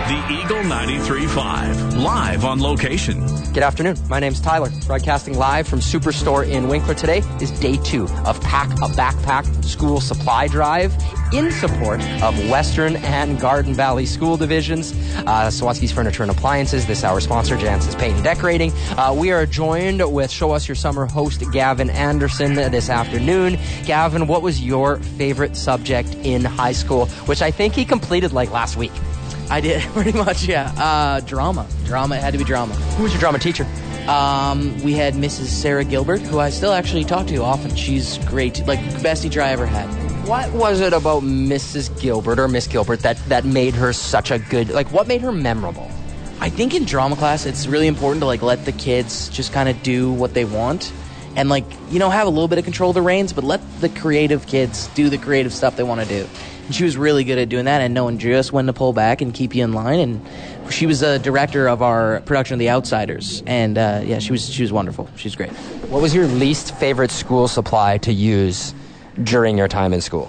The Eagle 93.5, live on location. Good afternoon. My name's Tyler, broadcasting live from Superstore in Winkler. Today is day 2 of Pack a Backpack school supply drive in support of Western and Garden Valley school divisions. Sawatsky's Furniture and Appliances, this hour's sponsor, Jansen's Paint and Decorating. We are joined with Show Us Your Summer host Gavin Anderson this afternoon. Gavin, what was your favorite subject in high school, which I think he completed like last week? I did, pretty much, yeah. Drama. It had to be drama. Who was your drama teacher? We had Mrs. Sarah Gilbert, who I still actually talk to often. She's great, like best teacher I ever had. What was it about Mrs. Gilbert or Miss Gilbert that made her such a good, like what made her memorable? I think in drama class it's really important to like let the kids just kind of do what they want and like, you know, have a little bit of control of the reins, but let the creative kids do the creative stuff they want to do. And she was really good at doing that and knowing just when to pull back and keep you in line. And she was a director of our production of The Outsiders. And yeah, she was wonderful. She's great. What was your least favorite school supply to use during your time in school?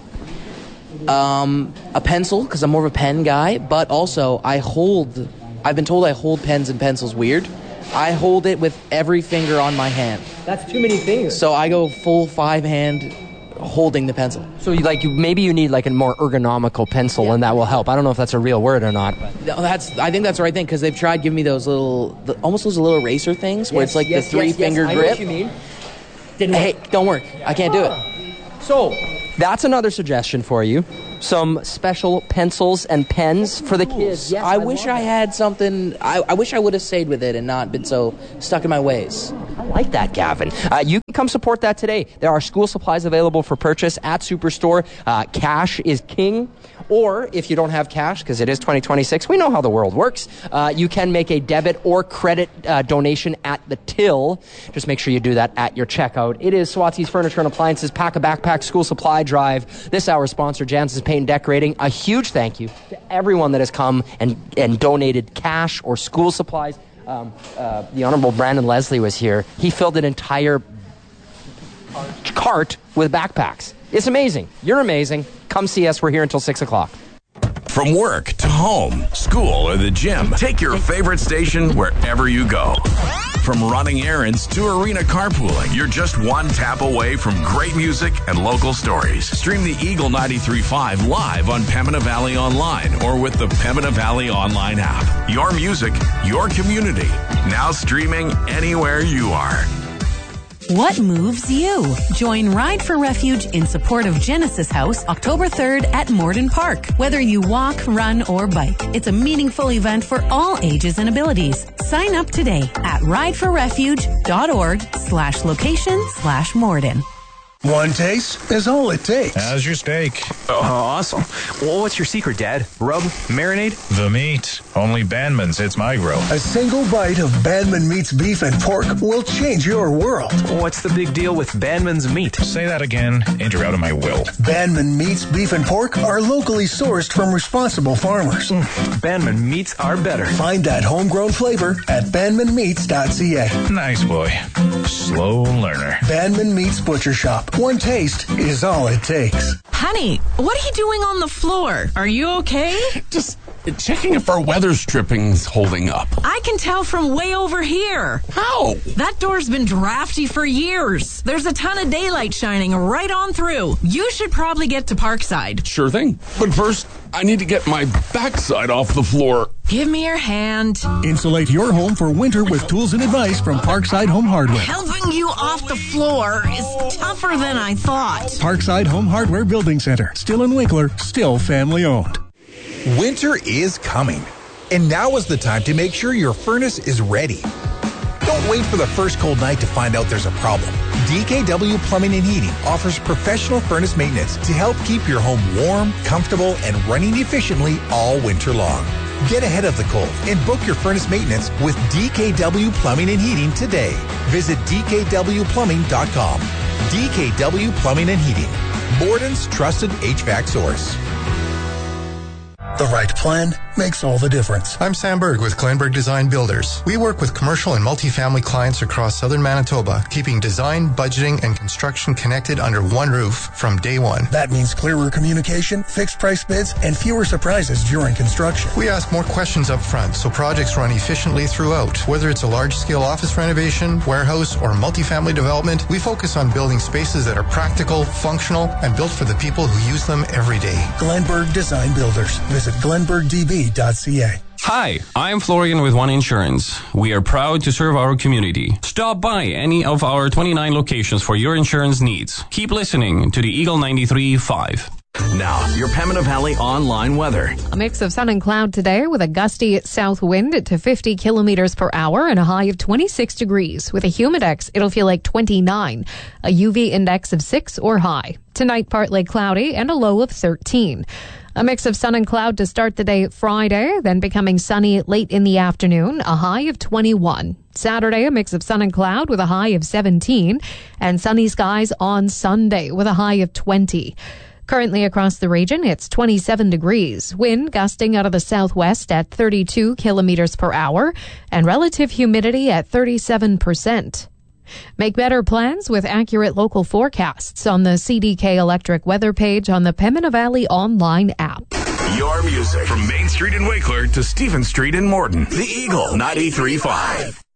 A pencil, because I'm more of a pen guy, but also I've been told I hold pens and pencils weird. I hold it with every finger on my hand. That's too many fingers. So I go full 5-hand holding the pencil. So maybe you need like a more ergonomical pencil, and that will help. I don't know if that's a real word or not. But. I think that's the right thing, because they've tried giving me those almost those little eraser things where it's like the 3-finger grip. I know what you mean. Hey, don't work. I can't do it. So that's another suggestion for you. Some special pencils and pens for the kids. Yes, I wish I had something. I wish I would have stayed with it and not been so stuck in my ways. I like that, Gavin. You can come support that today. There are school supplies available for purchase at Superstore. Cash is king. Or if you don't have cash, because it is 2026, we know how the world works, you can make a debit or credit donation at the till. Just make sure you do that at your checkout. It is Sawatsky's Furniture and Appliances Pack a Backpack School Supply Drive. This hour's sponsor, Jansen's Paint and Decorating. A huge thank you to everyone that has come and donated cash or school supplies. The Honorable Brandon Leslie was here. He filled an entire cart with backpacks. It's amazing. You're amazing. Come see us. We're here until 6 o'clock. From work to home, school, or the gym, take your favorite station wherever you go. From running errands to arena carpooling, you're just one tap away from great music and local stories. Stream the Eagle 93.5 live on Pembina Valley Online or with the Pembina Valley Online app. Your music, your community. Now streaming anywhere you are. What moves you? Join Ride for Refuge in support of Genesis House October 3rd at Morden Park. Whether you walk, run, or bike, it's a meaningful event for all ages and abilities. Sign up today at rideforrefuge.org/location/Morden. One taste is all it takes. How's your steak? Oh, awesome. Well, what's your secret, Dad? Rub? Marinade? The meat. Only Bandman's hits my grill. A single bite of Bandman Meat's beef and pork will change your world. What's the big deal with Bandman's meat? Say that again, and you're out of my will. Bandman Meat's beef and pork are locally sourced from responsible farmers. Bandman meats are better. Find that homegrown flavor at bandmanmeats.ca. Nice boy. Slow learner. Bandman Meats Butcher Shop. One taste is all it takes. Honey, what are you doing on the floor? Are you okay? Just checking if our weather stripping's holding up. I can tell from way over here. How? That door's been drafty for years. There's a ton of daylight shining right on through. You should probably get to Parkside. Sure thing. But first, I need to get my backside off the floor. Give me your hand. Insulate your home for winter with tools and advice from Parkside Home Hardware. Helping you off the floor is tougher than I thought. Parkside Home Hardware Building Center. Still in Winkler, still family owned. Winter is coming, and now is the time to make sure your furnace is ready. Don't wait for the first cold night to find out there's a problem. DKW Plumbing and Heating offers professional furnace maintenance to help keep your home warm, comfortable, and running efficiently all winter long. Get ahead of the cold and book your furnace maintenance with DKW Plumbing and Heating today. Visit DKWPlumbing.com. DKW Plumbing and Heating, Borden's trusted HVAC source. The right plan makes all the difference. I'm Sam Berg with Glenberg Design Builders. We work with commercial and multifamily clients across southern Manitoba, keeping design, budgeting, and construction connected under one roof from day one. That means clearer communication, fixed price bids, and fewer surprises during construction. We ask more questions up front so projects run efficiently throughout. Whether it's a large-scale office renovation, warehouse, or multifamily development, we focus on building spaces that are practical, functional, and built for the people who use them every day. Glenberg Design Builders. Visit glenbergdb.ca. Hi, I'm Florian with One Insurance. We are proud to serve our community. Stop by any of our 29 locations for your insurance needs. Keep listening to the Eagle 93.5. Now, your Pembina Valley online weather. A mix of sun and cloud today with a gusty south wind to 50 kilometers per hour and a high of 26 degrees. With a humidex, it'll feel like 29. A UV index of 6 or high. Tonight, partly cloudy and a low of 13. A mix of sun and cloud to start the day Friday, then becoming sunny late in the afternoon, a high of 21. Saturday, a mix of sun and cloud with a high of 17. And sunny skies on Sunday with a high of 20. Currently across the region, it's 27 degrees. Wind gusting out of the southwest at 32 kilometers per hour and relative humidity at 37%. Make better plans with accurate local forecasts on the CDK Electric weather page on the Pembina Valley online app. Your music from Main Street in Wakeler to Stephen Street in Morton. The Eagle 93.5.